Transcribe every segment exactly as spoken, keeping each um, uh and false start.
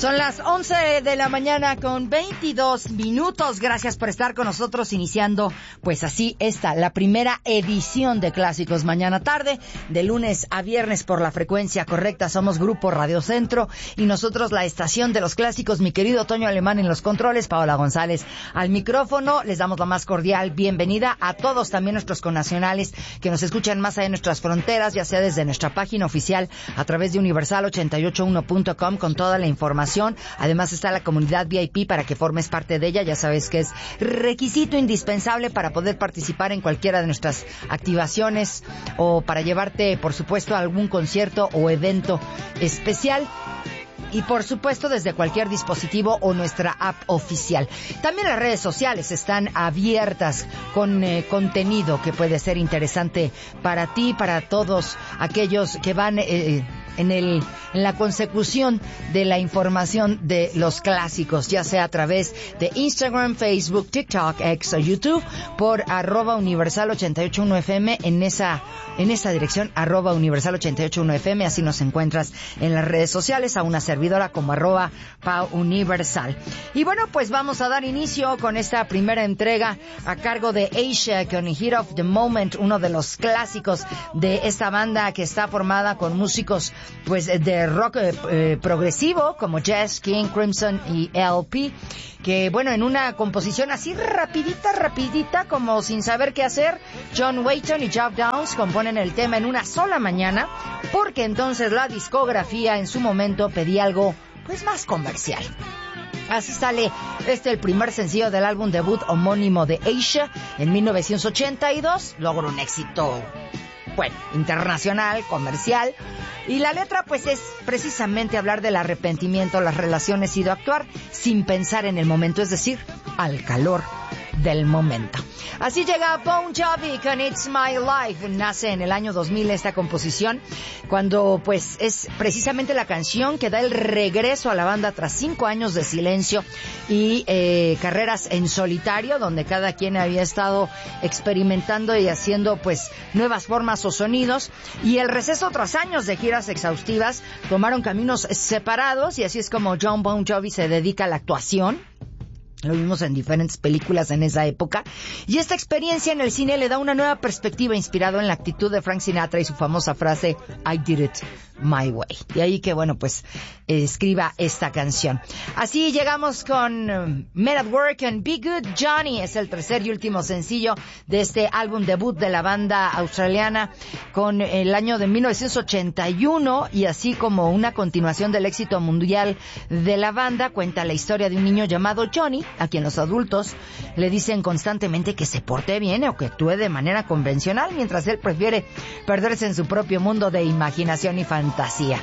Son las once de la mañana con veintidós minutos. Gracias por estar con nosotros iniciando, pues así esta, la primera edición de Clásicos Mañana Tarde, de lunes a viernes por la frecuencia correcta. Somos Grupo Radio Centro y nosotros la estación de los clásicos. Mi querido Toño Alemán en los controles, Paola González al micrófono. Les damos la más cordial bienvenida a todos, también nuestros connacionales que nos escuchan más allá de nuestras fronteras, ya sea desde nuestra página oficial a través de universal ochenta y ocho uno punto com con toda la información. Además está la comunidad V I P para que formes parte de ella. Ya sabes que es requisito indispensable para poder participar en cualquiera de nuestras activaciones o para llevarte, por supuesto, a algún concierto o evento especial. Y por supuesto desde cualquier dispositivo o nuestra app oficial. También las redes sociales están abiertas con eh, contenido que puede ser interesante para ti, para todos aquellos que van eh, en el en la consecución de la información de los clásicos, ya sea a través de Instagram, Facebook, TikTok, X o YouTube, por arroba universal ochenta y ocho uno F M, en esa en esa dirección, arroba universal ochenta y ocho uno F M, así nos encuentras en las redes sociales, a una servidora como arroba Pau Universal. Y bueno, pues vamos a dar inicio con esta primera entrega a cargo de Asia, con Heat of the Moment, uno de los clásicos de esta banda que está formada con músicos pues de rock eh, progresivo como Jess King, Crimson y L P, que bueno, en una composición así rapidita, rapidita, como sin saber qué hacer, John Wayton y Geoff Downes componen el tema en una sola mañana, porque entonces la discografía en su momento pedía algo pues más comercial. Así sale este, el primer sencillo del álbum debut homónimo de Asia en mil novecientos ochenta y dos, logró un éxito, bueno, internacional, comercial, y la letra pues es precisamente hablar del arrepentimiento, las relaciones y de actuar sin pensar en el momento, es decir, al calor del momento. Así llega Bon Jovi con It's My Life. Nace en el año dos mil esta composición, cuando pues es precisamente la canción que da el regreso a la banda tras cinco años de silencio y eh, carreras en solitario, donde cada quien había estado experimentando y haciendo pues nuevas formas o sonidos, y el receso tras años de giras exhaustivas tomaron caminos separados, y así es como Jon Bon Jovi se dedica a la actuación. Lo vimos en diferentes películas en esa época. Y esta experiencia en el cine le da una nueva perspectiva, inspirado en la actitud de Frank Sinatra y su famosa frase I did it my way. De ahí que, bueno, pues eh, escriba esta canción. Así llegamos con um, Men at Work and Be Good Johnny. Es el tercer y último sencillo de este álbum debut de la banda australiana con el año de mil novecientos ochenta y uno. Y así como una continuación del éxito mundial de la banda, cuenta la historia de un niño llamado Johnny, a quien los adultos le dicen constantemente que se porte bien o que actúe de manera convencional, mientras él prefiere perderse en su propio mundo de imaginación y fantasía.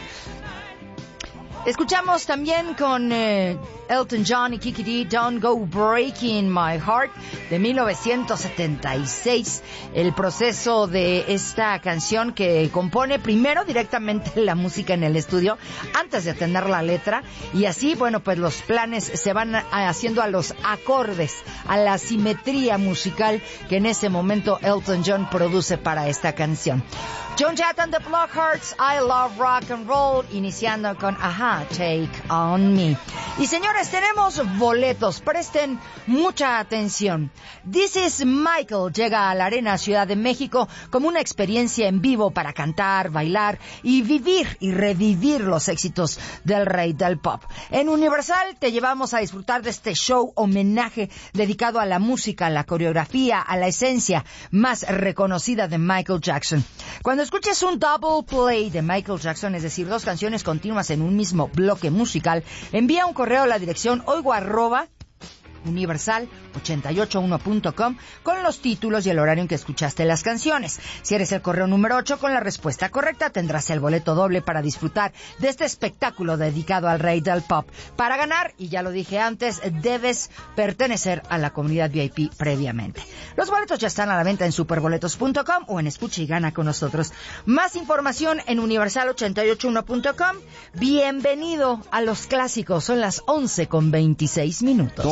Escuchamos también con eh, Elton John y Kiki Dee, Don't Go Breaking My Heart, de mil novecientos setenta y seis. El proceso de esta canción, que compone primero directamente la música en el estudio antes de tener la letra, y así, bueno, pues los planes se van haciendo a los acordes, a la simetría musical que en ese momento Elton John produce para esta canción. Joan Jett and the Blackhearts, I Love Rock and Roll, iniciando con Aha, Take On Me. Y señores, tenemos boletos, presten mucha atención. This is Michael llega a la Arena Ciudad de México como una experiencia en vivo para cantar, bailar y vivir y revivir los éxitos del rey del pop. En Universal te llevamos a disfrutar de este show homenaje dedicado a la música, a la coreografía, a la esencia más reconocida de Michael Jackson. Cuando escuches un double play de Michael Jackson, es decir, dos canciones continuas en un mismo bloque musical, envía un correo a la dirección oigo arroba universal ochenta y ocho uno punto com con los títulos y el horario en que escuchaste las canciones. Si eres el correo número ocho con la respuesta correcta, tendrás el boleto doble para disfrutar de este espectáculo dedicado al rey del pop. Para ganar, y ya lo dije antes, debes pertenecer a la comunidad V I P previamente. Los boletos ya están a la venta en superboletos punto com o en Escucha y Gana con nosotros. Más información en universal ochenta y ocho uno punto com. Bienvenido a los clásicos. Son las once con veintiséis minutos. Todos los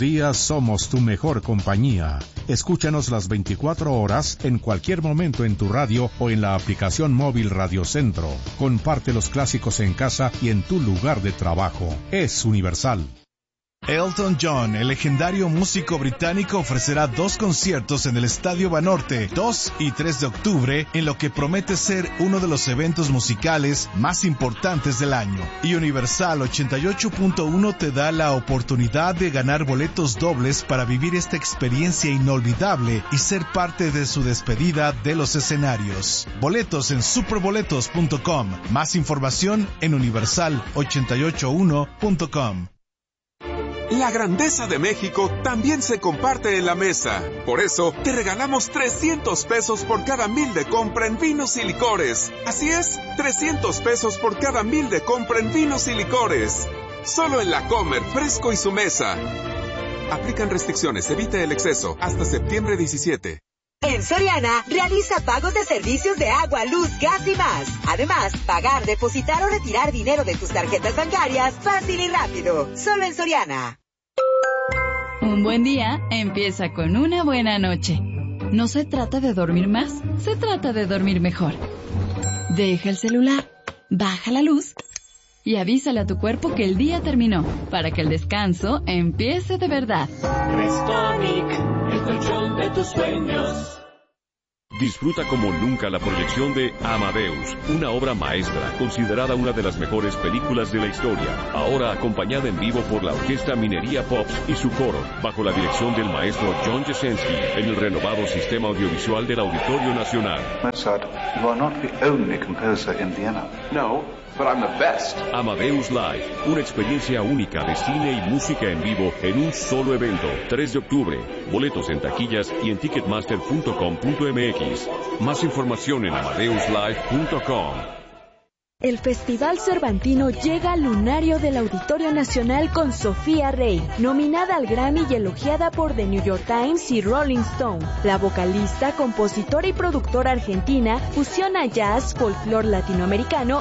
días somos tu mejor compañía. Escúchanos las veinticuatro horas en cualquier momento en tu radio o en la aplicación móvil Radio Centro. Comparte los clásicos en casa y en tu lugar de trabajo. Es Universal. Elton John, el legendario músico británico, ofrecerá dos conciertos en el Estadio Banorte, dos y tres de octubre, en lo que promete ser uno de los eventos musicales más importantes del año. Y Universal ochenta y ocho punto uno te da la oportunidad de ganar boletos dobles para vivir esta experiencia inolvidable y ser parte de su despedida de los escenarios. Boletos en superboletos punto com. Más información en universal ochenta y ocho uno punto com. La grandeza de México también se comparte en la mesa. Por eso, te regalamos trescientos pesos por cada mil de compra en vinos y licores. Así es, trescientos pesos por cada mil de compra en vinos y licores. Solo en La Comer, Fresco y su mesa. Aplican restricciones, evite el exceso. Hasta septiembre diecisiete. En Soriana, realiza pagos de servicios de agua, luz, gas y más. Además, pagar, depositar o retirar dinero de tus tarjetas bancarias fácil y rápido. Solo en Soriana. Un buen día empieza con una buena noche. No se trata de dormir más, se trata de dormir mejor. Deja el celular, baja la luz y avísale a tu cuerpo que el día terminó, para que el descanso empiece de verdad. Restonic, el colchón de tus sueños. Disfruta como nunca la proyección de Amadeus, una obra maestra, considerada una de las mejores películas de la historia. Ahora acompañada en vivo por la Orquesta Minería Pops y su coro, bajo la dirección del maestro John Jasenski, en el renovado sistema audiovisual del Auditorio Nacional. Mozart, you are not the only composer in Vienna. No, but I'm the best. Amadeus Live, una experiencia única de cine y música en vivo en un solo evento. tres de octubre. Boletos en taquillas y en ticketmaster punto com punto m x. Más información en amadeus live punto com. El Festival Cervantino llega al lunario del Auditorio Nacional con Sofía Rey, nominada al Grammy y elogiada por The New York Times y Rolling Stone. La vocalista, compositora y productora argentina fusiona jazz, folclore latinoamericano